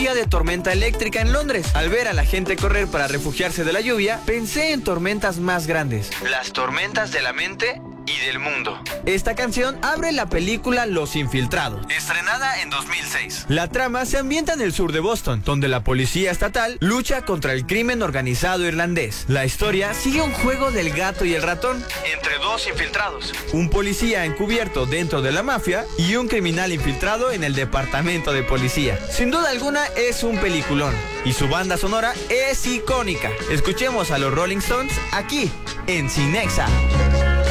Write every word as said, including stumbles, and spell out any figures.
día de tormenta eléctrica en Londres. Al ver a la gente correr para refugiarse de la lluvia, pensé en tormentas más grandes. Las tormentas de la mente y del mundo. Esta canción abre la película Los Infiltrados, estrenada en dos mil seis. La trama se ambienta en el sur de Boston, donde la policía estatal lucha contra el crimen organizado irlandés. La historia sigue un juego del gato y el ratón entre dos infiltrados, un policía encubierto dentro de la mafia y un criminal infiltrado en el departamento de policía. Sin duda alguna es un peliculón y su banda sonora es icónica. Escuchemos a los Rolling Stones aquí en Cinexa.